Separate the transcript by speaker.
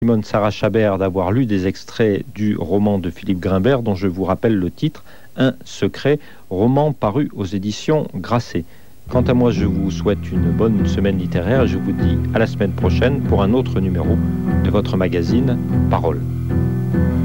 Speaker 1: Simone Sarah Chabert d'avoir lu des extraits du roman de Philippe Grimbert dont je vous rappelle le titre, Un secret, roman paru aux éditions Grasset. Quant à moi, je vous souhaite une bonne semaine littéraire et je vous dis à la semaine prochaine pour un autre numéro de votre magazine Parole.